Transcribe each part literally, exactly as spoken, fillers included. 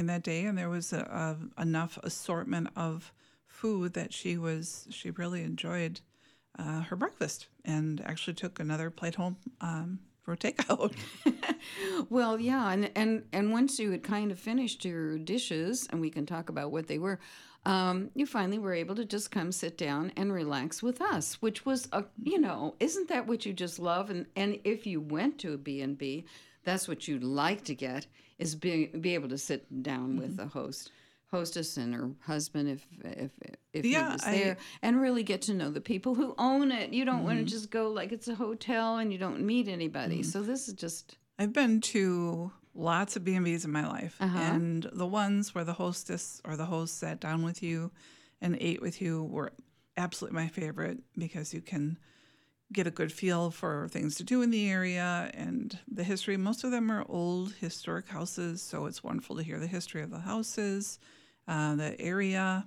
that day, and there was a, a, enough assortment of food that she was she really enjoyed uh, her breakfast, and actually took another plate home um, for takeout. Well, yeah, and, and and once you had kind of finished your dishes, and we can talk about what they were, um, you finally were able to just come sit down and relax with us, which was, a, you know, isn't that what you just love? And and if you went to a B and B, that's what you'd like to get, is be be able to sit down mm-hmm. with the host. hostess and her husband, if if if yeah, he was there, I, and really get to know the people who own it. You don't mm-hmm. want to just go like it's a hotel and you don't meet anybody. Mm-hmm. So this is just... I've been to lots of B and Bs in my life, uh-huh. and the ones where the hostess or the host sat down with you and ate with you were absolutely my favorite, because you can get a good feel for things to do in the area and the history. Most of them are old historic houses, so it's wonderful to hear the history of the houses, uh, the area,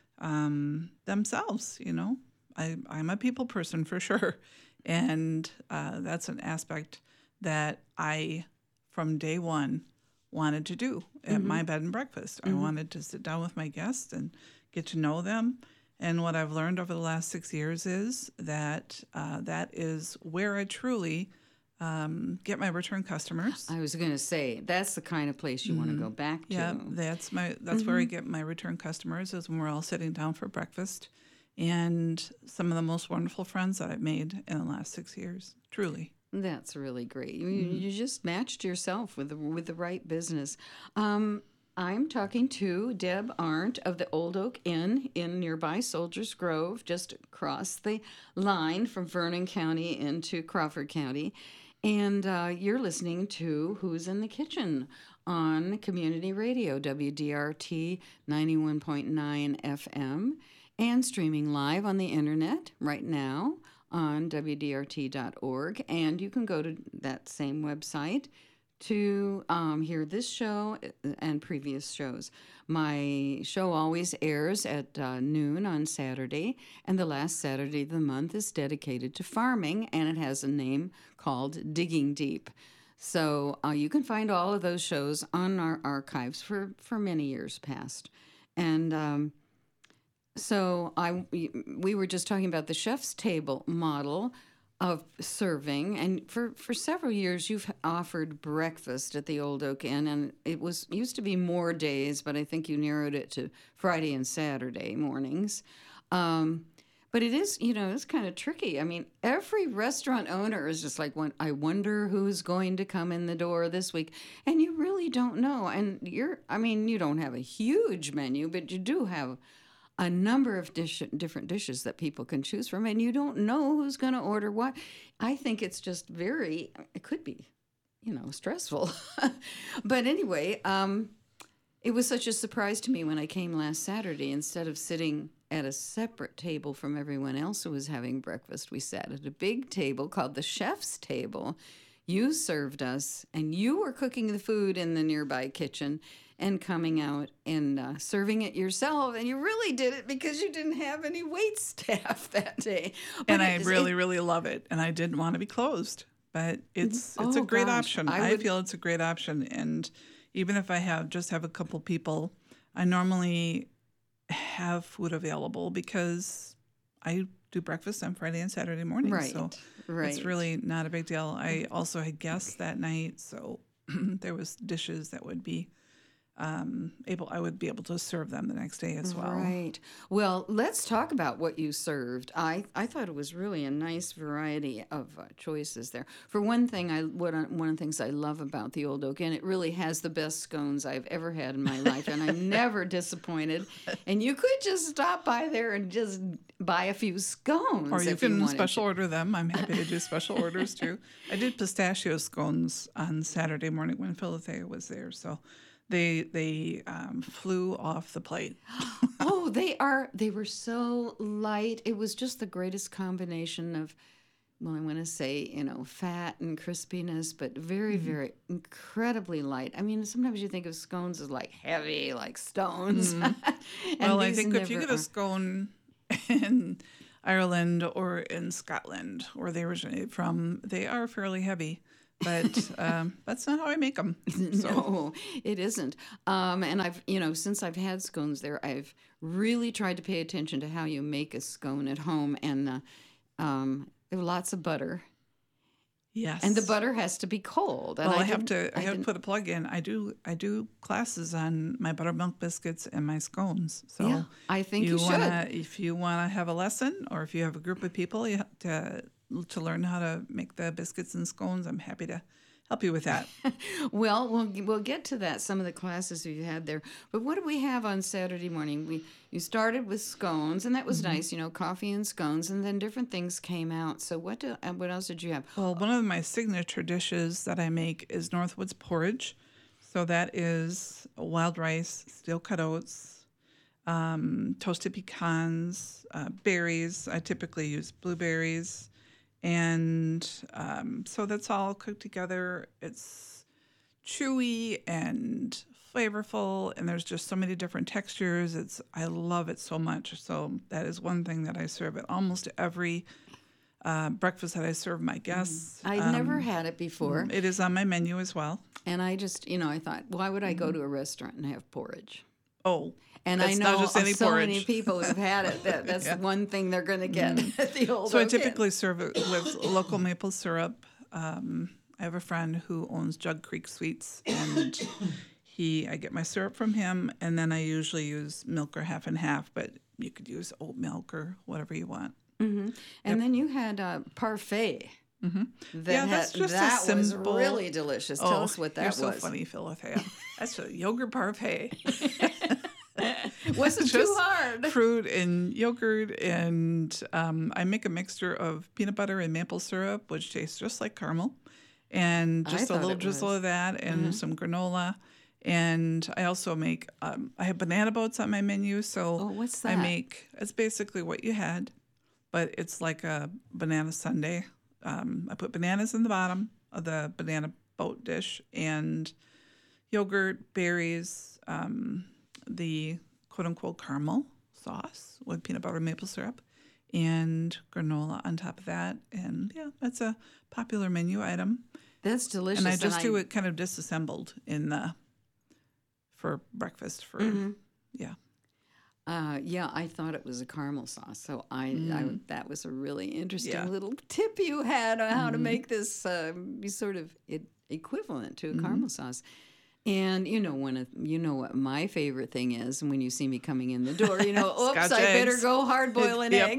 um, themselves, you know. I, I'm a people person for sure, and uh, that's an aspect that I, from day one, wanted to do at mm-hmm. my bed and breakfast. Mm-hmm. I wanted to sit down with my guests and get to know them. And what I've learned over the last six years is that uh, that is where I truly um, get my return customers. I was going to say, that's the kind of place you mm-hmm. want to go back to. Yeah, that's my that's mm-hmm. where I get my return customers, is when we're all sitting down for breakfast. And some of the most wonderful friends that I've made in the last six years, truly. That's really great. You, Mm-hmm. you just matched yourself with the, with the right business. Um, I'm talking to Deb Arndt of the Old Oak Inn in nearby Soldiers Grove, just across the line from Vernon County into Crawford County. And uh, you're listening to Who's in the Kitchen on Community Radio, W D R T ninety-one point nine F M, and streaming live on the internet right now on W D R T dot org. And you can go to that same website to um, hear this show and previous shows. My show always airs at uh, noon on Saturday, and the last Saturday of the month is dedicated to farming, and it has a name called Digging Deep. So uh, you can find all of those shows on our archives for, for many years past. And um, so I we were just talking about the chef's table model of serving, and for, for several years you've offered breakfast at the Old Oak Inn, and it was used to be more days, but I think you narrowed it to Friday and Saturday mornings. Um, but it is, you know, it's kind of tricky. I mean, every restaurant owner is just like, I wonder who's going to come in the door this week, and you really don't know. And you're, I mean, you don't have a huge menu, but you do have a number of dish, different dishes that people can choose from, and you don't know who's going to order what. I think it's just very, it could be, you know, stressful. But anyway, um, it was such a surprise to me when I came last Saturday. Instead of sitting at a separate table from everyone else who was having breakfast, we sat at a big table called the chef's table. You served us, and you were cooking the food in the nearby kitchen and coming out and uh, serving it yourself. And you really did it because you didn't have any wait staff that day. But and I it, really, it, really love it. And I didn't want to be closed. But it's it's oh, a great gosh, option. I, I would, feel it's a great option. And even if I have just have a couple people, I normally have food available because I do breakfast on Friday and Saturday mornings. Right, so right. It's really not a big deal. I also had guests that night, so there was dishes that would be um, able. I would be able to serve them the next day as well. Right. Well, let's talk about what you served. I, I thought it was really a nice variety of uh, choices there. For one thing, I what I, one of the things I love about the Old Oak Inn, it really has the best scones I've ever had in my life, and I'm never disappointed. And you could just stop by there and just buy a few scones. Or you if can you special to. order them. I'm happy to do special orders too. I did pistachio scones on Saturday morning when Philothea was there, so they they um, flew off the plate. Oh, they are. They were so light. It was just the greatest combination of, well, I want to say, you know, fat and crispiness, but very, mm-hmm. very incredibly light. I mean, sometimes you think of scones as like heavy, like stones. Mm-hmm. Well, I think if you get a scone in Ireland or in Scotland, where they originated from, they are fairly heavy. but um, that's not how I make them. So No, it isn't. Um, and I've, you know, since I've had scones there, I've really tried to pay attention to how you make a scone at home, and uh, um, lots of butter, yes, and the butter has to be cold. And Well, I, I have didn't- to. I, have to didn't- put a plug in. I do. I do classes on my buttermilk biscuits and my scones. So Yeah, I think you should. wanna, if you want to have a lesson, or if you have a group of people you have to to learn how to make the biscuits and scones, I'm happy to help you with that. Well, we'll we'll get to that. Some of the classes you had there, but what did we have on Saturday morning? We you started with scones, and that was Mm-hmm. nice, you know, coffee and scones, and then different things came out. So what do, uh, what else did you have? Well, one of my signature dishes that I make is Northwoods porridge. So that is wild rice, steel cut oats, um, toasted pecans, uh, berries. I typically use blueberries. And um, so that's all cooked together. It's chewy and flavorful, and there's just so many different textures. It's I love it so much. So that is one thing that I serve at almost every uh, breakfast that I serve my guests. I'd never had it before, It is on my menu as well. and I just, you know, I thought, why would I go to a restaurant and have porridge? Oh, And I it's know not just of any so many porridge. people who've had it. That that's Yeah. one thing they're going to get at the old. So I Oak Inn. typically serve it with local maple syrup. Um, I have a friend who owns Jug Creek Sweets, and he I get my syrup from him, and then I usually use milk or half and half, but you could use oat milk or whatever you want. And then you had uh, parfait. Mm-hmm. That Yeah, that's had, just a that was simple- really delicious. Tell us what that you're so was. funny, Philothea. That's a yogurt parfait. Wasn't too Just hard. Fruit and yogurt, and um, I make a mixture of peanut butter and maple syrup, which tastes just like caramel, and I just a thought little it drizzle was. of that, and some granola. And I also make um, I have banana boats on my menu, so Oh, what's I that? make it's basically what you had, but it's like a banana sundae. Um, I put bananas in the bottom of the banana boat dish, and yogurt, berries, um, the quote unquote caramel sauce with peanut butter and maple syrup, and granola on top of that. And yeah, that's a popular menu item. That's delicious. And I just do it kind of disassembled in the for breakfast for Mm-hmm. yeah. Uh, yeah, I thought it was a caramel sauce. So I, I that was a really interesting Yeah. little tip you had on how to make this uh, be sort of it, equivalent to a caramel sauce. And you know, one of you know what my favorite thing is when you see me coming in the door. You know, oops, Scotch I better eggs. go hard boil an Yep.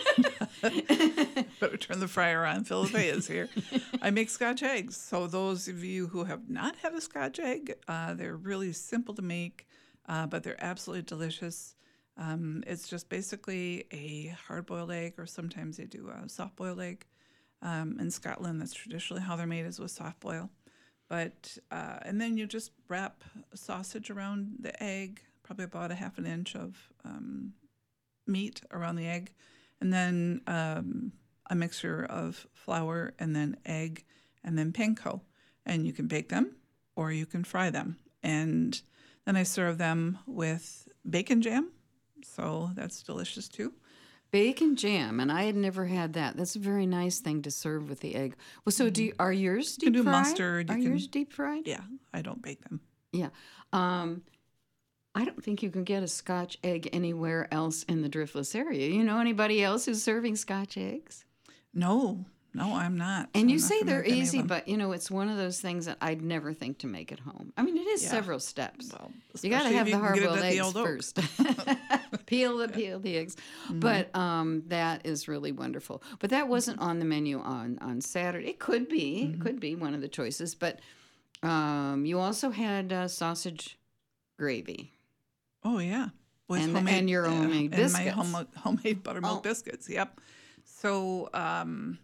egg. Better turn the fryer on. Philadelphia is here. I make Scotch eggs. So those of you who have not had a Scotch egg, uh, they're really simple to make, uh, but they're absolutely delicious. Um, it's just basically a hard-boiled egg, or sometimes they do a soft-boiled egg. Um, in Scotland, that's traditionally how they're made, is with soft boil. But uh, and then you just wrap a sausage around the egg, probably about a half an inch of um, meat around the egg, and then um, a mixture of flour and then egg and then panko. And you can bake them or you can fry them. And then I serve them with bacon jam. So that's delicious too. Bacon jam, and I had never had that. That's a very nice thing to serve with the egg. Well, so do you, are yours deep can do fried? mustard, you Are can- yours deep fried? Yeah, I don't bake them. Yeah. Um, I don't think you can get a Scotch egg anywhere else in the Driftless area. You know anybody else who's serving Scotch eggs? No, no, I'm not. And I'm you not say gonna they're make any of easy, them. but you know it's one of those things that I'd never think to make at home. I mean, it is Yeah. several steps. Well, You got to especially if have you the can get it hard-boiled at the eggs Old Oak. first. peel the peel the eggs, but um, that is really wonderful. But that wasn't on the menu on on Saturday. It could be, it could be one of the choices. But um, you also had uh, sausage gravy. Oh yeah, with And- and your homemade and my biscuits. home, homemade buttermilk Oh. biscuits. Yep. So um,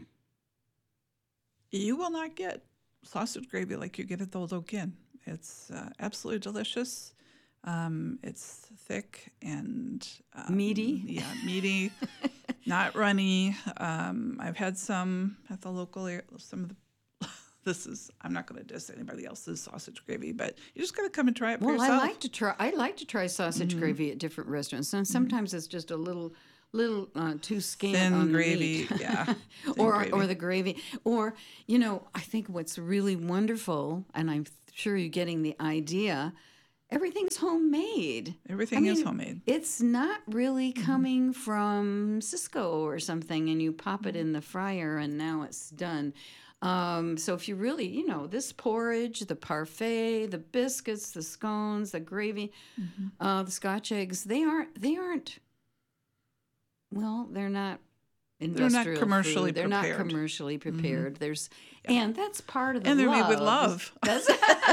you will not get sausage gravy like you get at the Old Oak Inn. It's uh, absolutely delicious. Um, it's thick and um, Meaty? Yeah, meaty, not runny. Um, I've had some at the local area. Some of the. This is. I'm not going to diss anybody else's sausage gravy, but you just got to come and try it for Well, yourself. I like to try. I like to try sausage gravy at different restaurants, and sometimes it's just a little little uh, too scant Thin on the gravy, meat. yeah. Thin or gravy. or the gravy. Or, you know, I think what's really wonderful, and I'm sure you're getting the idea, everything's homemade. Everything I is mean, homemade. It's not really coming from Cisco or something, and you pop it in the fryer, and now it's done. Um, so if you really, you know, this porridge, the parfait, the biscuits, the scones, the gravy, Mm-hmm. uh, the Scotch eggs, they aren't, they aren't, well, they're not industrial commercially food. They're not prepared. commercially prepared. There's, and that's part of the And they're love. made with love. That's,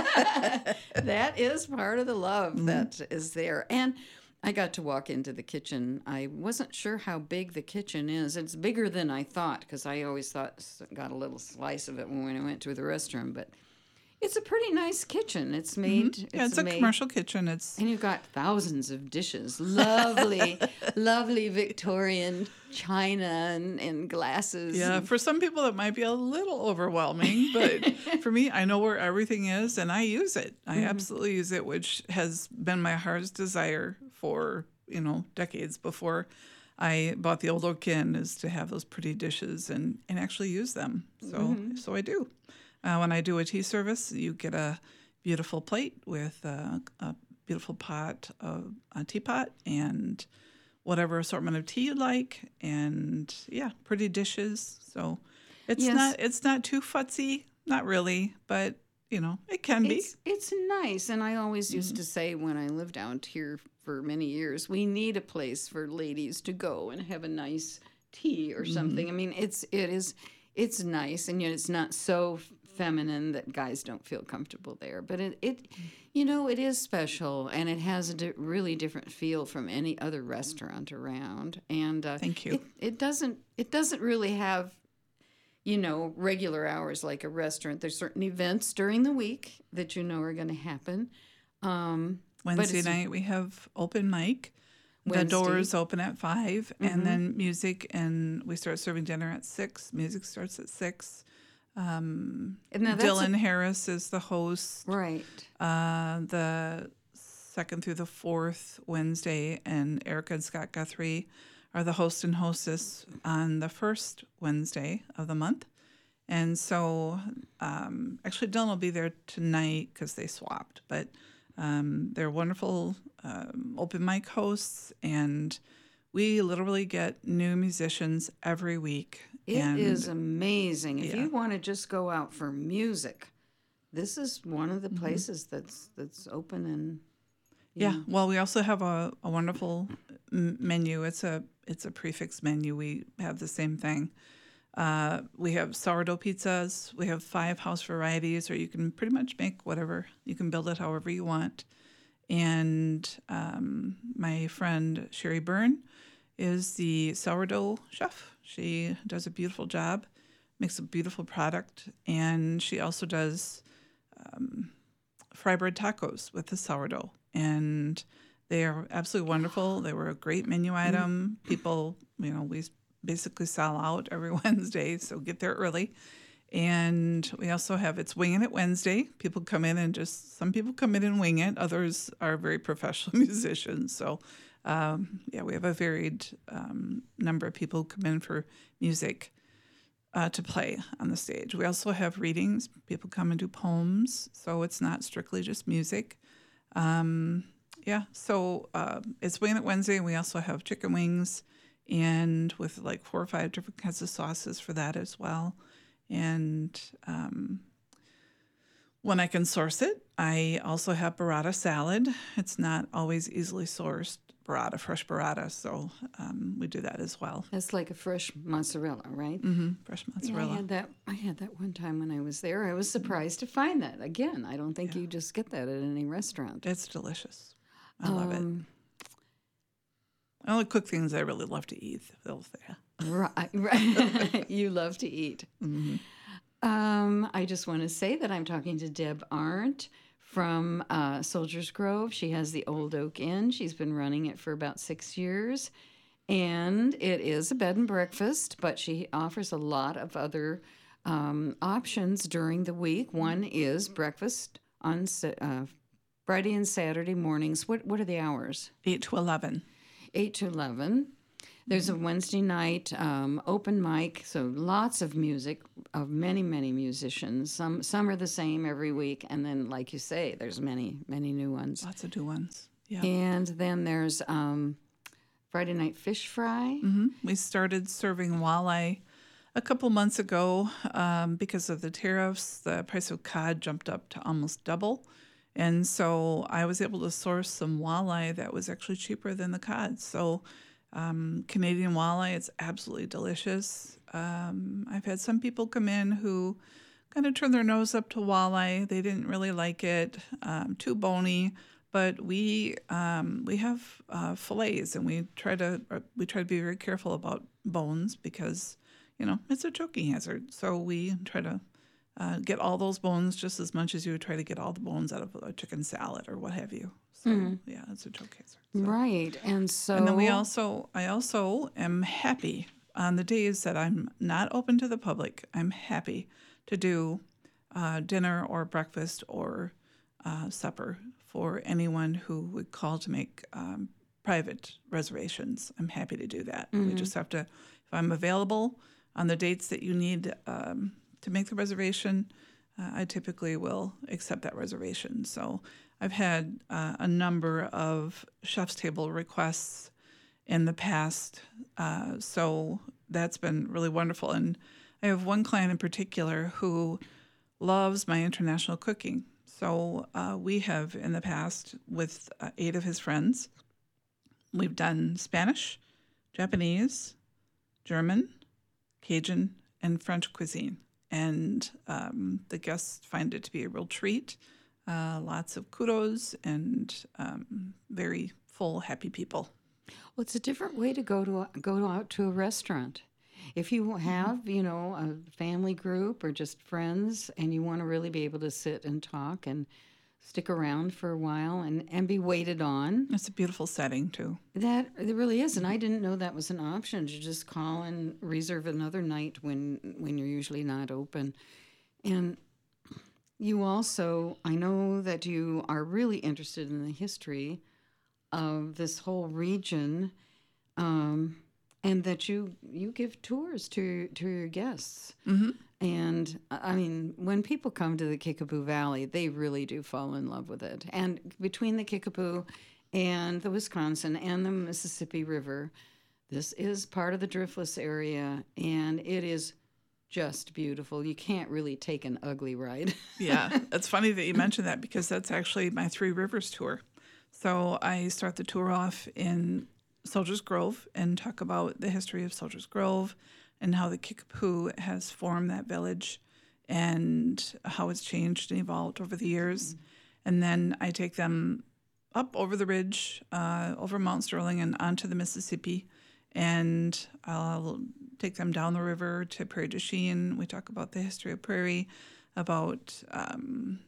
that is part of the love Mm-hmm. that is there. And I got to walk into the kitchen. I wasn't sure how big the kitchen is. It's bigger than I thought, because I always thought got a little slice of it when I went to the restroom. But it's a pretty nice kitchen. It's made. Mm-hmm. Yeah, it's, a made, commercial kitchen. It's and you've got thousands of dishes, lovely, lovely Victorian china and, and glasses. yeah. and- For some people, it might be a little overwhelming, but for me, I know where everything is, and I use it. I Mm-hmm. absolutely use it, which has been my heart's desire for you know decades before I bought the Old Oak Inn, is to have those pretty dishes and and actually use them. So Mm-hmm. so I do. Uh, when I do a tea service, you get a beautiful plate with a, a beautiful pot, of, a teapot, and whatever assortment of tea you like, and yeah, pretty dishes. So it's Yes. not it's not too futzy, not really, but you know it can be. It's, it's nice. And I always used to say when I lived out here for many years, we need a place for ladies to go and have a nice tea or something. I mean, it's it is it's nice, and yet it's not so feminine that guys don't feel comfortable there. But it, it you know, it is special, and it has a di- really different feel from any other restaurant around. And uh, Thank you. It, it doesn't it doesn't really have, you know, regular hours like a restaurant. There's certain events during the week that you know are going to happen. Um, but Wednesday it's- night we have open mic. The Wednesday. doors open at five, Mhm. and then music, and we start serving dinner at six. Music starts at six. Um, And now that's a- Dylan Harris is the host. Right. Uh, the second through the fourth Wednesday, and Erica and Scott Guthrie are the host and hostess on the first Wednesday of the month. And so, um, actually, Dylan will be there tonight because they swapped, but um, they're wonderful um, open mic hosts, and we literally get new musicians every week. It and is amazing. If yeah. you want to just go out for music, this is one of the Mm-hmm. places that's that's open and you Yeah. know. Well, we also have a, a wonderful m- menu. It's a it's a prefix menu. We have the same thing. Uh, we have sourdough pizzas. We have five house varieties, or you can pretty much make whatever. You can build it however you want. And um, my friend Sherry Byrne is the sourdough chef. She does a beautiful job, makes a beautiful product, and she also does um, fry bread tacos with the sourdough. And they are absolutely wonderful. They were a great menu item. People, you know, we basically sell out every Wednesday, so get there early. And we also have It's Winging It Wednesday. People come in and just, some people come in and wing it. Others are very professional musicians. So, um, yeah, we have a varied um, number of people who come in for music uh, to play on the stage. We also have readings. People come and do poems. So it's not strictly just music. Um, yeah, so uh, It's Winging It Wednesday. And we also have chicken wings, and with like four or five different kinds of sauces for that as well. And um, when I can source it, I also have burrata salad. It's not always easily sourced burrata, fresh burrata, so um, we do that as well. That's like a fresh mozzarella, right? Mm-hmm. Fresh Yeah, mozzarella. I had that. I had that one time when I was there. I was surprised to find that. Again, I don't think Yeah. you just get that at any restaurant. It's delicious. I love it. Um, I only cook things I really love to eat. They'll say, Right, right. You love to eat. mm-hmm. Um, I just want to say that I'm talking to Deb Arndt from uh, Soldiers Grove. She has the Old Oak Inn. She's been running it for about six years. And it is a bed and breakfast, but she offers a lot of other um, options during the week. One is breakfast on Sa- uh, Friday and Saturday mornings. What, what are the hours? eight to eleven. eight to eleven. There's a Wednesday night um, open mic, so lots of music of many, many musicians. Some some are the same every week, and then, like you say, there's many, many new ones. Lots of new ones. Yeah. And then there's um, Friday night fish fry. Mm-hmm. We started serving walleye a couple months ago. Um, because of the tariffs, the price of cod jumped up to almost double. And so I was able to source some walleye that was actually cheaper than the cod. So um, Canadian walleye, it's absolutely delicious. Um, I've had some people come in who kind of turned their nose up to walleye. They didn't really like it, um, too bony. But we um, we have uh, fillets, and we try to uh, we try to be very careful about bones because you know it's a choking hazard. So we try to uh, get all those bones just as much as you would try to get all the bones out of a chicken salad or what have you. So mm-hmm. yeah, it's a choke hazard. So. Right, and so and then we also I also am happy on the days that I'm not open to the public. I'm happy to do uh, dinner or breakfast or uh, supper for anyone who would call to make um, private reservations. I'm happy to do that. Mm-hmm. We just have to, if I'm available on the dates that you need um, to make the reservation, uh, I typically will accept that reservation. So I've had uh, a number of chef's table requests in the past, uh, so that's been really wonderful. And I have one client in particular who loves my international cooking. So uh, we have, in the past, with uh, eight of his friends, we've done Spanish, Japanese, German, Cajun, and French cuisine. And um, the guests find it to be a real treat. Uh, lots of kudos and um, very full, happy people. Well, it's a different way to go to a, go out to a restaurant. If you have, you know, a family group or just friends and you want to really be able to sit and talk and stick around for a while and, and be waited on. It's a beautiful setting, too. That it really is. And I didn't know that was an option to just call and reserve another night when, when you're usually not open. And you also, I know that you are really interested in the history of this whole region. Um And that you you give tours to to your guests, mm-hmm. and I mean, when people come to the Kickapoo Valley, they really do fall in love with it. And between the Kickapoo and the Wisconsin and the Mississippi River, this is part of the Driftless area, and it is just beautiful. You can't really take an ugly ride. Yeah, it's funny that you mentioned that because that's actually my Three Rivers tour. So I start the tour off in Soldiers Grove and talk about the history of Soldiers Grove and how the Kickapoo has formed that village and how it's changed and evolved over the years. Mm-hmm. And then I take them up over the ridge, uh, over Mount Sterling and onto the Mississippi, and I'll take them down the river to Prairie du Chien. We talk about the history of Prairie, about um,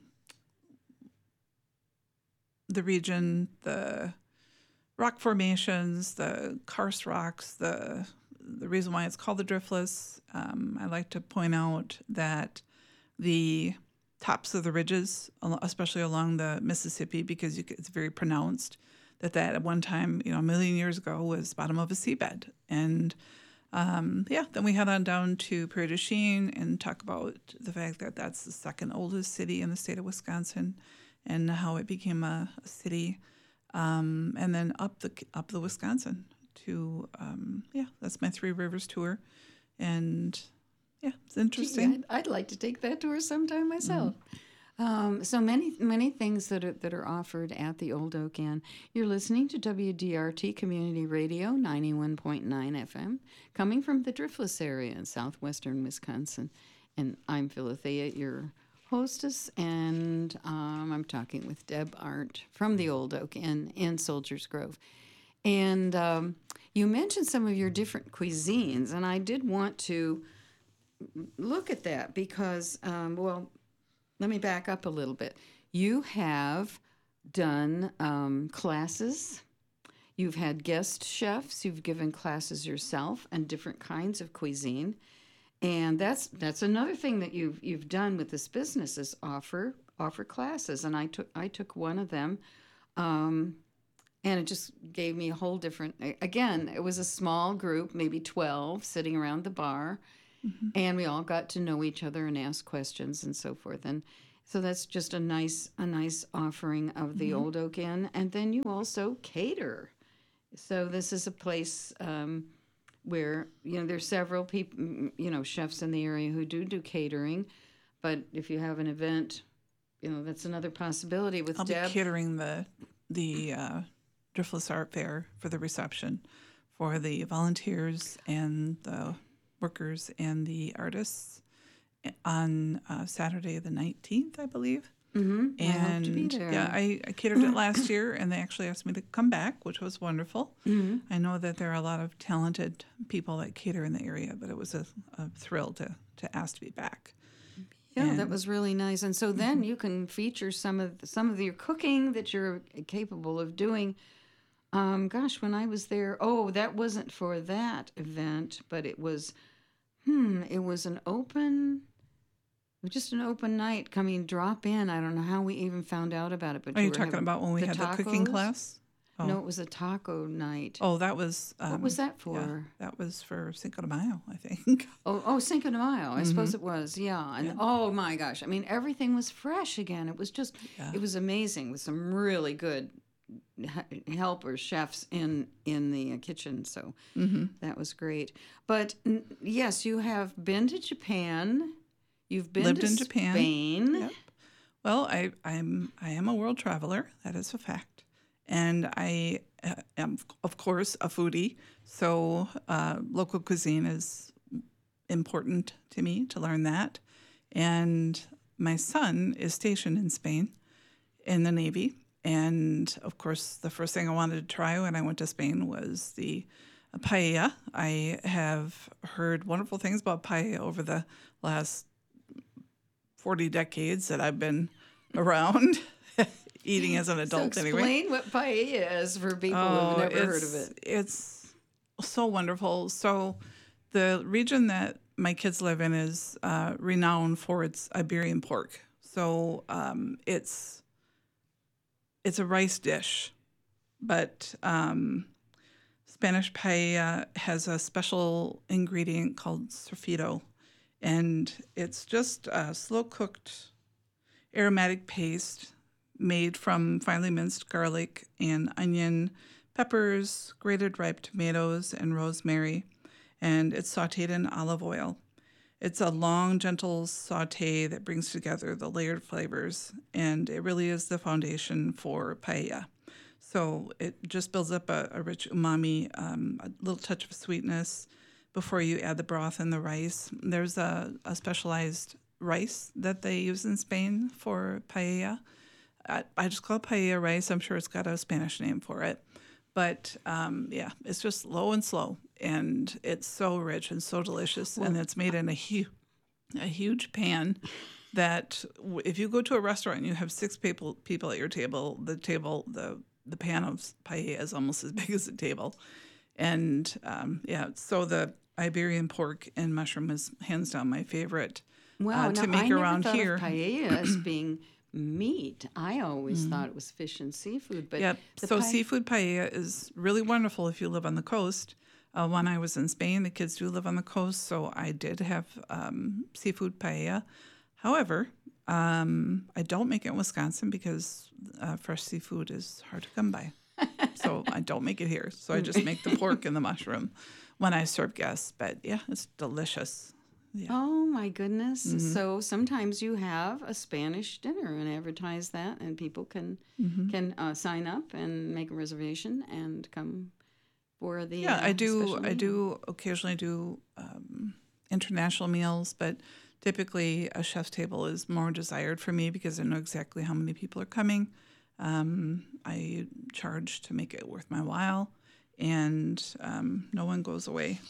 the region, the rock formations, the karst rocks, the the reason why it's called the Driftless. Um, I like to point out that the tops of the ridges, especially along the Mississippi, because you, it's very pronounced, that that at one time, you know, a million years ago was bottom of a seabed. And um, yeah, then we head on down to Prairie du Chien and talk about the fact that that's the second oldest city in the state of Wisconsin and how it became a, a city. Um, and then up the up the Wisconsin to um, yeah, that's my Three Rivers tour, and yeah, it's interesting. Gee, I'd, I'd like to take that tour sometime myself. Mm-hmm. Um, so many many things that are that are offered at the Old Oak Inn. You're listening to W D R T Community Radio ninety-one point nine F M, coming from the Driftless area in southwestern Wisconsin, and I'm Philothea, your hostess, and um, I'm talking with Deb Arndt from the Old Oak Inn in Soldiers Grove. And um, you mentioned some of your different cuisines, and I did want to look at that because, um, well, let me back up a little bit. You have done um, classes. You've had guest chefs. You've given classes yourself and different kinds of cuisine. And that's that's another thing that you've you've done with this business is offer offer classes. And I took I took one of them um, and it just gave me a whole different. Again, it was a small group, maybe twelve, sitting around the bar, mm-hmm. and we all got to know each other and ask questions and so forth. And so that's just a nice, a nice offering of the mm-hmm. Old Oak Inn. And then you also cater. So this is a place um, where, you know, there's several people, you know, chefs in the area who do do catering. But if you have an event, you know, that's another possibility with I'll Deb. I'll be catering the the uh, Driftless Art Fair for the reception for the volunteers and the workers and the artists on uh, Saturday the nineteenth, I believe. Mm-hmm. And I hope to be there. yeah, I, I catered it last year, and they actually asked me to come back, which was wonderful. Mm-hmm. I know that there are a lot of talented people that cater in the area, but it was a, a thrill to, to ask to be back. Yeah, and, that was really nice. And so then you can feature some of some of your cooking that you're capable of doing. Um, gosh, when I was there, oh, that wasn't for that event, but it was, hmm, it was an open. Just an open night coming drop in. I don't know how we even found out about it. But are you, you talking about when we the had tacos? the cooking class? Oh. No, it was a taco night. Oh, that was... Um, what was that for? Yeah, that was for Cinco de Mayo, I think. Oh, oh, Cinco de Mayo. I mm-hmm. suppose it was, yeah. And yeah. oh, my gosh. I mean, everything was fresh again. It was just, yeah. it was amazing with some really good helpers, chefs in, in the kitchen. So mm-hmm. that was great. But, yes, you have been to Japan... You've been lived to in Japan. Spain. Yep. Well, I, I'm I am a world traveler. That is a fact, and I uh, am, of course, a foodie. So uh, local cuisine is important to me to learn that. And my son is stationed in Spain, in the Navy, and of course, the first thing I wanted to try when I went to Spain was the paella. I have heard wonderful things about paella over the last forty decades that I've been around eating as an adult. So anyway. Explain what paella is for people oh, who've never heard of it. It's so wonderful. So the region that my kids live in is uh, renowned for its Iberian pork. So um, it's it's a rice dish, but um, Spanish paella has a special ingredient called sofrito. And it's just a slow-cooked aromatic paste made from finely minced garlic and onion, peppers, grated ripe tomatoes, and rosemary. And it's sautéed in olive oil. It's a long, gentle sauté that brings together the layered flavors, and it really is the foundation for paella. So it just builds up a, a rich umami, um, a little touch of sweetness, before you add the broth and the rice. There's a, a specialized rice that they use in Spain for paella. I, I just call it paella rice. I'm sure it's got a Spanish name for it. But, um, yeah, it's just low and slow, and it's so rich and so delicious, well, and it's made in a, hu- a huge pan that if you go to a restaurant and you have six people people at your table, the table, the, the pan of paella is almost as big as the table. And, um, yeah, so the Iberian pork and mushroom is hands down my favorite wow, uh, to now, make I never around thought here. Of paella as being meat. I always mm. thought it was fish and seafood. But yep. So pa- seafood paella is really wonderful if you live on the coast. Uh, when I was in Spain, the kids do live on the coast, so I did have um, seafood paella. However, um, I don't make it in Wisconsin because uh, fresh seafood is hard to come by. So I don't make it here. So I just make the pork and the mushroom when I serve guests. But yeah, it's delicious. Yeah. Oh my goodness. Mm-hmm. So sometimes you have a Spanish dinner and advertise that, and people can mm-hmm. can uh, sign up and make a reservation and come for the Yeah, uh, I do special I meal. do occasionally do um, international meals, but typically a chef's table is more desired for me because I know exactly how many people are coming. Um, I charge to make it worth my while, and um, no one goes away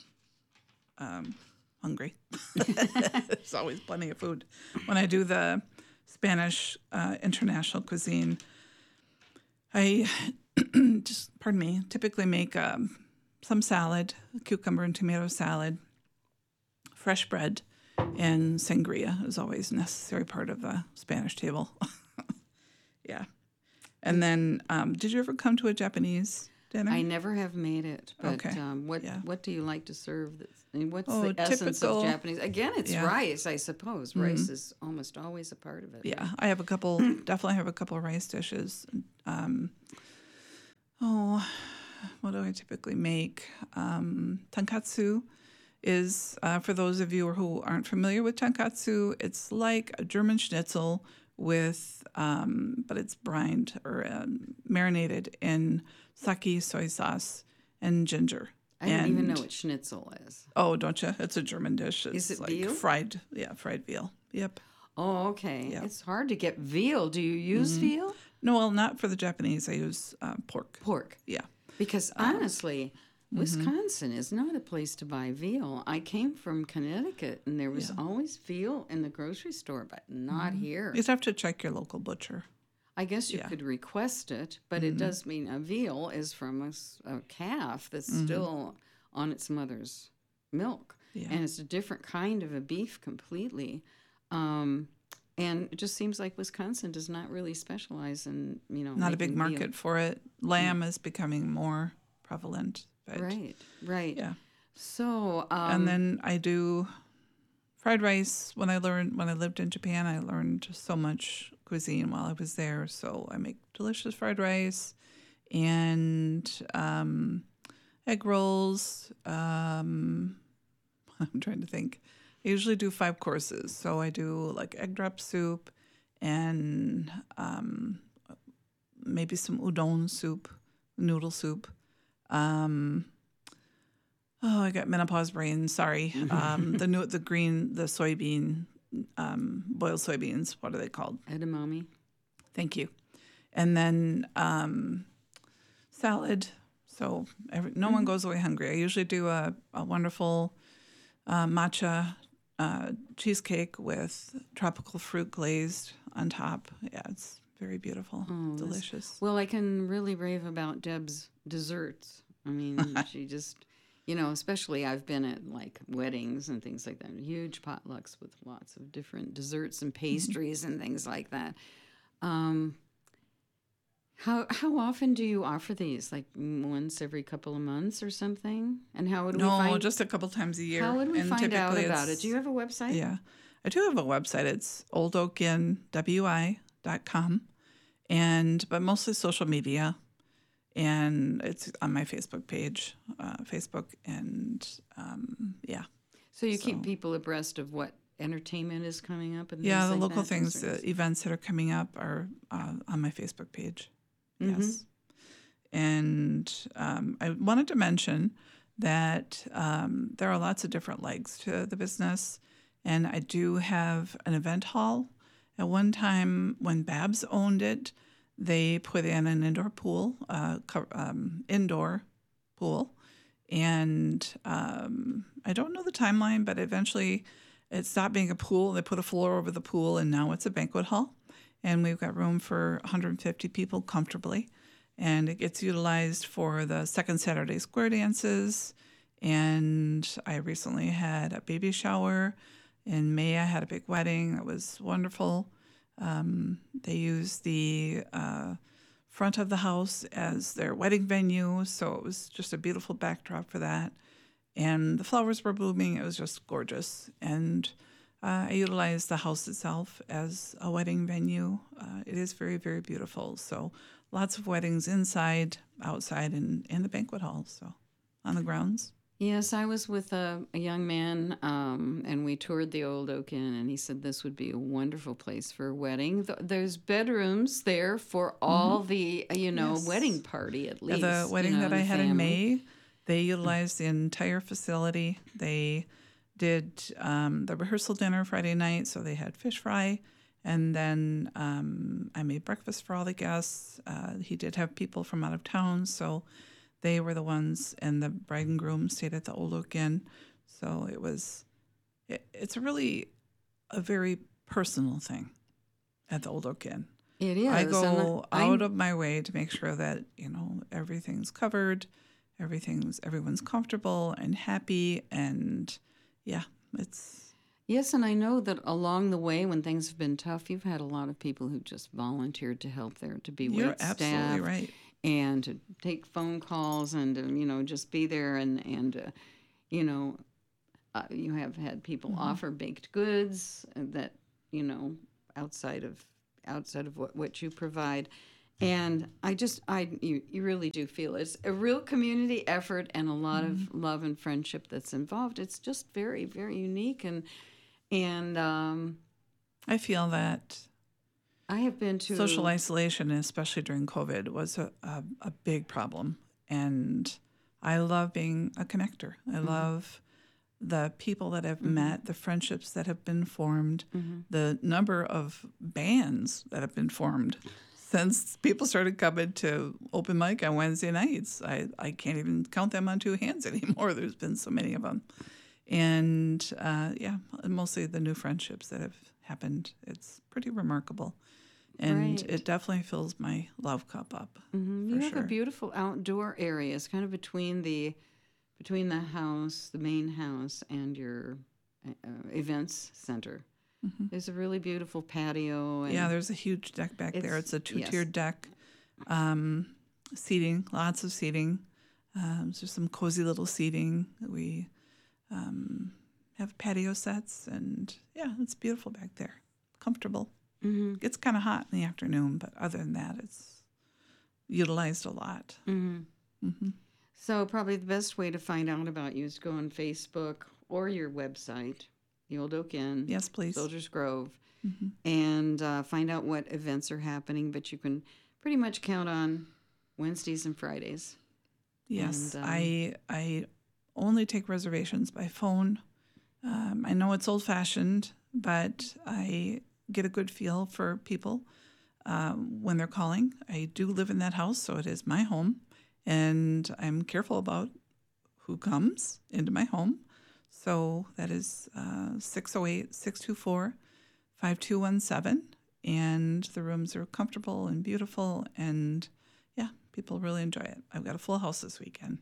um, hungry. There's always plenty of food. When I do the Spanish uh, international cuisine, I just, pardon me, typically make um, some salad, cucumber and tomato salad, fresh bread, and sangria is always a necessary part of the Spanish table. Yeah. And then, um, did you ever come to a Japanese dinner? I never have made it, but Okay. um, what Yeah. what do you like to serve? That's, I mean, what's Oh, the essence typical- of Japanese? Again, it's Yeah. rice, I suppose. Rice is almost always a part of it. Yeah, right? I have a couple. Definitely have a couple of rice dishes. Um, oh, what do I typically make? Um, tonkatsu is uh, for those of you who aren't familiar with tonkatsu. It's like a German schnitzel with, um, but it's brined or um, marinated in sake, soy sauce, and ginger. I don't even And- know what schnitzel is. Oh, don't you? It's a German dish. It's Is it like veal? fried. Yeah, fried veal. Yep. Oh, okay. Yeah. It's hard to get veal. Do you use veal? No, well, not for the Japanese. I use uh, pork. Pork. Yeah. Because honestly, Wisconsin is not a place to buy veal. I came from Connecticut, and there was always veal in the grocery store, but not here. You just have to check your local butcher. I guess you yeah. could request it, but it does mean a veal is from a, s- a calf that's still on its mother's milk, Yeah. and it's a different kind of a beef completely. Um, and it just seems like Wisconsin does not really specialize in, you know, Not a big making veal. market for it. Lamb is becoming more prevalent. But, Right, right. Yeah. So, um, And then I do fried rice. When I learned when I lived in Japan, I learned so much cuisine while I was there. So I make delicious fried rice and um, egg rolls. Um, I'm trying to think. I usually do five courses. So I do like egg drop soup and um, maybe some udon soup, noodle soup. Um, oh, I got menopause brain. Sorry. Um, the new, the green, the soybean, um, boiled soybeans. What are they called? edamame. Thank you. And then um, salad. So every, no one goes away hungry. I usually do a, a wonderful uh, matcha uh, cheesecake with tropical fruit glazed on top. Yeah, it's very beautiful, delicious. Well, I can really rave about Deb's desserts. I mean, she just, you know, especially I've been at like weddings and things like that, huge potlucks with lots of different desserts and pastries and things like that. Um, how how often do you offer these? Like once every couple of months or something? And how would we No, find? just a couple times a year. how would we And find out typically about it? it's- Do you have a website? Yeah, I do have a website. It's old oak inn wi dot com, and but mostly social media, and it's on my Facebook page, uh, Facebook, and um, yeah, So you So- keep people abreast of what entertainment is coming up and yeah. things The like local that? things, Those the events that are coming up are uh, on my Facebook page. Mm-hmm. Yes, and um, I wanted to mention that um, there are lots of different legs to the business, and I do have an event hall. At one time, when Babs owned it, they put in an indoor pool, uh, co- um, indoor pool, and um, I don't know the timeline, but eventually it stopped being a pool. They put a floor over the pool, and now it's a banquet hall, and we've got room for one hundred fifty people comfortably, and it gets utilized for the second Saturday square dances. And I recently had a baby shower. In May, I had a big wedding. It was wonderful. Um, they used the uh, front of the house as their wedding venue, so it was just a beautiful backdrop for that. And the flowers were blooming. It was just gorgeous. And uh, I utilized the house itself as a wedding venue. Uh, it is very, very beautiful. So lots of weddings inside, outside, and in the banquet hall, so on the grounds. Yes, I was with a, a young man, um, and we toured the Old Oak Inn, and he said this would be a wonderful place for a wedding. Th- there's bedrooms there for all the, uh, you know, Yes. wedding party at Yeah, least. the you wedding know, that I the had in family. May, they utilized the entire facility. They did um, the rehearsal dinner Friday night, so they had fish fry. And then um, I made breakfast for all the guests. Uh, he did have people from out of town, so they were the ones, and the bride and groom stayed at the Old Oak Inn. So it was, it, it's really a very personal thing at the Old Oak Inn. It is. I and go I- out of my way to make sure that, you know, everything's covered, everything's everyone's comfortable and happy, and yeah, it's Yes, and I know that along the way, when things have been tough, you've had a lot of people who just volunteered to help there, to be You're wait absolutely staff right. and to take phone calls and to, you know, just be there and and uh, you know, uh, you have had people Mm-hmm. offer baked goods that, you know, outside of outside of what, what you provide. And I just I you, you really do feel it's a real community effort and a lot Mm-hmm. of love and friendship that's involved. It's just very, very unique, and and um, I feel that I have been to social isolation, especially during COVID, was a, a, a big problem. And I love being a connector. I Mm-hmm. love the people that I've Mm-hmm. met, the friendships that have been formed, Mm-hmm. the number of bands that have been formed since people started coming to open mic on Wednesday nights. I, I can't even count them on two hands anymore. There's been so many of them. And uh, yeah, mostly the new friendships that have happened. It's pretty remarkable. And Right. it definitely fills my love cup up. Mm-hmm. For You have sure. a beautiful outdoor area. It's kind of between the between the house, the main house, and your uh, events center. Mm-hmm. There's a really beautiful patio. And Yeah, there's a huge deck back there. It's- It's a yes. two-tiered deck. Um, seating, lots of seating. Um, there's some cozy little seating. We um, have patio sets, and yeah, it's beautiful back there. Comfortable. Mm-hmm. It's kind of hot in the afternoon, but other than that, it's utilized a lot. Mm-hmm. Mm-hmm. So probably the best way to find out about you is go on Facebook or your website, the Old Oak Inn, Yes, please. Soldiers Grove, Mm-hmm. and uh, find out what events are happening. But you can pretty much count on Wednesdays and Fridays. Yes, And, um, I I only take reservations by phone. Um, I know it's old-fashioned, but I get a good feel for people um, when they're calling. I do live in that house, so it is my home, and I'm careful about who comes into my home. So that is uh, six oh eight, six two four, five two one seven, and the rooms are comfortable and beautiful, and yeah, people really enjoy it. I've got a full house this weekend.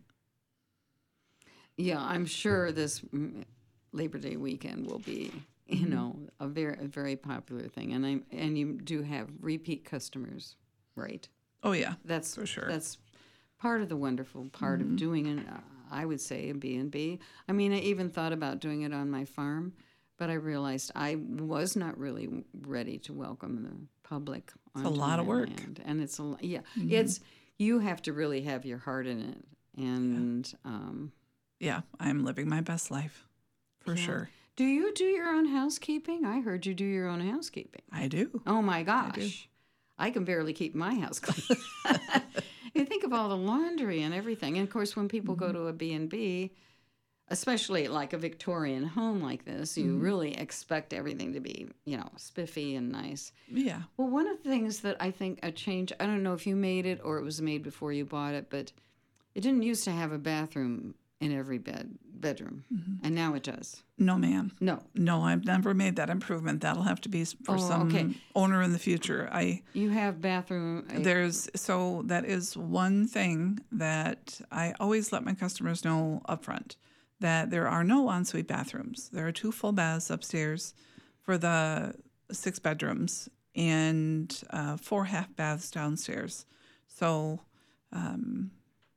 Yeah, I'm sure this mm, Labor Day weekend will be, you Mm-hmm. know, a very a very popular thing, and I and you do have repeat customers, right? Oh yeah, That's for sure. That's part of the wonderful part Mm-hmm. of doing an, uh, I would say, a B and B. I mean, I even thought about doing it on my farm, but I realized I was not really ready to welcome the public. It's a onto lot of my work. land. And it's a lo- yeah, Mhm. it's you have to really have your heart in it, and um, Yeah, I'm living my best life, for Yeah. sure. do you do your own housekeeping? I heard you do your own housekeeping. I do. Oh my do. gosh. I can barely keep my house clean. You think of all the laundry and everything. And of course, when people go to a B and B, especially like a Victorian home like this, you really expect everything to be, you know, spiffy and nice. Yeah. Well, one of the things that I think a change, I don't know if you made it or it was made before you bought it, but it didn't used to have a bathroom in every bed bedroom. And now it does. No, ma'am. No. No, I've never made that improvement. That'll have to be s- for Oh, some okay. owner in the future. I You have bathroom. uh, there's so that is one thing that I always let my customers know up front, that there are no ensuite bathrooms. There are two full baths upstairs for the six bedrooms and uh, four half baths downstairs. So um,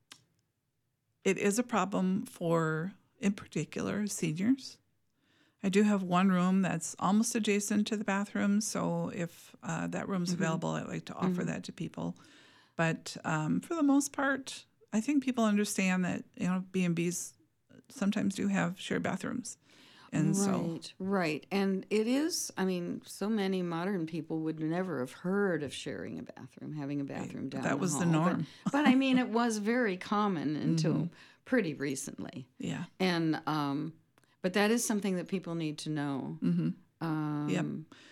it is a problem for, in particular, seniors. I do have one room that's almost adjacent to the bathroom, so if uh, that room's available, I'd like to offer that to people. But um, for the most part, I think people understand that, you know, B and Bs sometimes do have shared bathrooms, and so Right, right. And it is, I mean, so many modern people would never have heard of sharing a bathroom, having a bathroom down that the was the hall. But- norm. But, I mean, it was very common until pretty recently. yeah, And, um, but that is something that people need to know. hmm Um, Yep.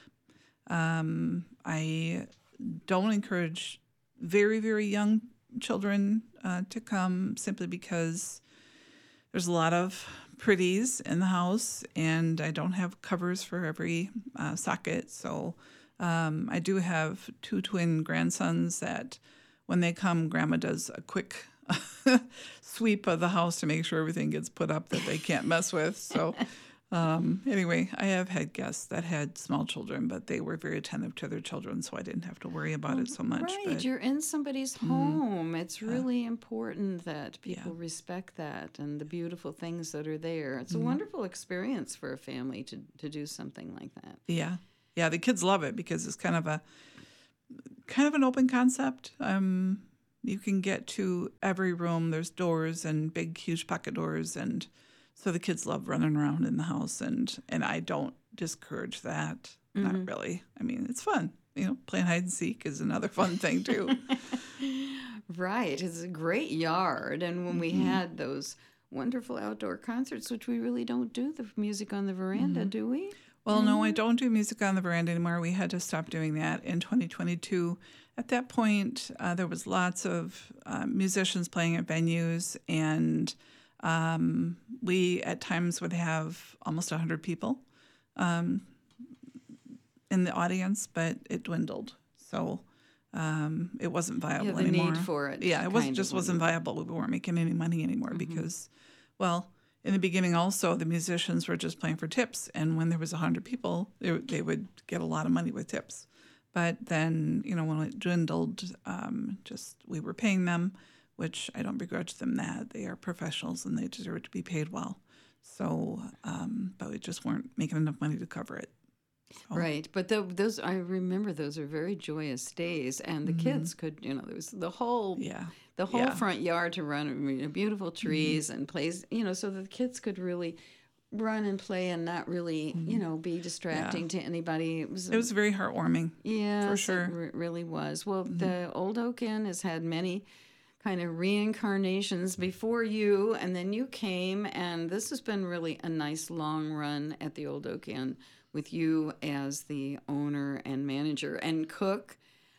um, I don't encourage very very young children uh, to come simply because there's a lot of pretties in the house, and I don't have covers for every uh, socket. So um, I do have two twin grandsons that when they come, Grandma does a quick sweep of the house to make sure everything gets put up that they can't mess with. So Um, anyway, I have had guests that had small children, but they were very attentive to their children, so I didn't have to worry about it so much. Right, But, you're in somebody's home. It's really important that people Yeah. respect that and the beautiful things that are there. It's a wonderful experience for a family to, to do something like that. yeah, yeah, the kids love it because it's kind of a kind of an open concept. Um, you can get to every room. There's doors and big, huge pocket doors, and so the kids love running around in the house. And and I don't discourage that. Not really. I mean, it's fun. You know, playing hide and seek is another fun thing too. Right. It's a great yard. And when we had those wonderful outdoor concerts, which we really don't do the music on the veranda, do we? Well, no, I don't do music on the veranda anymore. We had to stop doing that in twenty twenty-two. At that point, uh, there was lots of uh, musicians playing at venues, and um, we at times would have almost one hundred people um, in the audience, but it dwindled. So um, it wasn't viable Yeah, the anymore. need for it Yeah, it was kind just of wasn't viable. We weren't making any money anymore because, well, in the beginning also the musicians were just playing for tips, and when there was one hundred people, they, they would get a lot of money with tips. But then, you know, when it dwindled, um, just we were paying them, which I don't begrudge them that. They are professionals and they deserve to be paid well. So, um, but we just weren't making enough money to cover it. So, Right, but the, those I remember those are very joyous days, and the kids could, you know, there was the whole yeah. the whole Yeah. front yard to run, you know, beautiful trees and plays, you know, so the kids could really run and play and not really, you know, be distracting to anybody. It was, It was very heartwarming. yeah, for sure. It re- really was. Well, the Old Oak Inn has had many kind of reincarnations before you, and then you came, and this has been really a nice long run at the Old Oak Inn with you as the owner and manager and cook,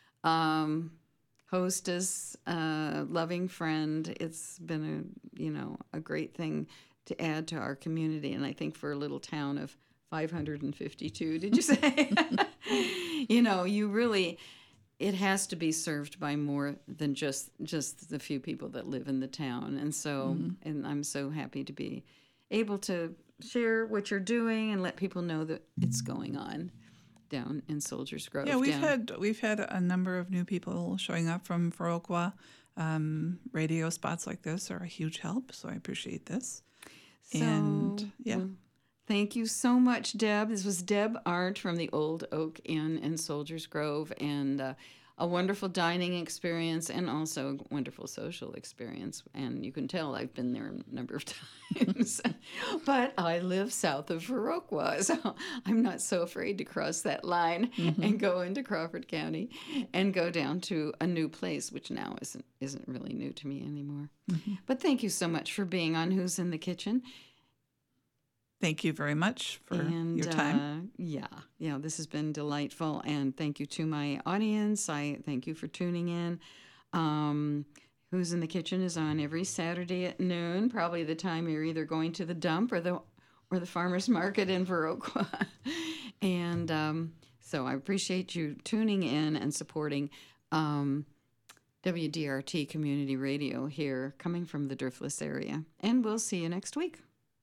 um, hostess, uh, loving friend. It's been a, you know, a great thing to add to our community, and I think for a little town of five hundred fifty-two, did you say? You know, you really, it has to be served by more than just just the few people that live in the town. And so, and I'm so happy to be able to share what you're doing and let people know that it's going on down in Soldiers Grove. Yeah, we've down- had we've had a number of new people showing up from Viroqua. Um, radio spots like this are a huge help, so I appreciate this. So, and yeah. well, thank you so much, Deb. This was Deb Arndt from the Old Oak Inn in Soldiers Grove, and uh, a wonderful dining experience and also a wonderful social experience. And you can tell I've been there a number of times. But I live south of Viroqua, so I'm not so afraid to cross that line Mm-hmm. and go into Crawford County and go down to a new place, which now isn't isn't really new to me anymore. Mm-hmm. But thank you so much for being on Who's in the Kitchen. Thank you very much for and, your time. Uh, yeah, yeah, this has been delightful. And thank you to my audience. I thank you for tuning in. Um, Who's in the Kitchen is on every Saturday at noon, probably the time you're either going to the dump or the or the farmer's market in Viroqua. and um, so I appreciate you tuning in and supporting um, W D R T Community Radio here, coming from the Driftless area. And we'll see you next week.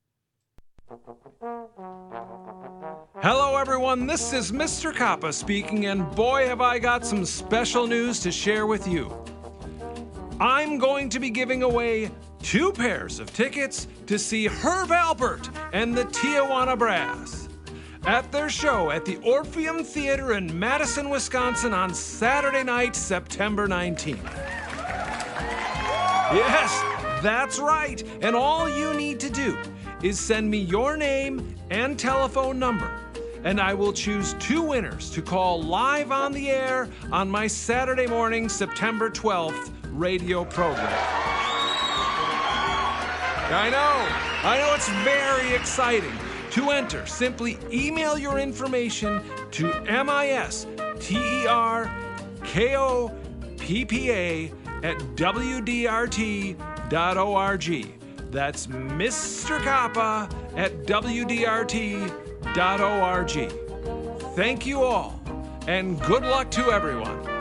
Hello, everyone. This is Mister Kappa speaking, and boy, have I got some special news to share with you. I'm going to be giving away two pairs of tickets to see Herb Alpert and the Tijuana Brass at their show at the Orpheum Theater in Madison, Wisconsin on Saturday night, September nineteenth. Yes, that's right. And all you need to do is send me your name and telephone number, and I will choose two winners to call live on the air on my Saturday morning, September twelfth radio program. I know, I know it's very exciting. To enter, simply email your information to misterkoppa at w d r t dot org. That's Mister Kappa at w d r t dot org. Thank you all, and good luck to everyone.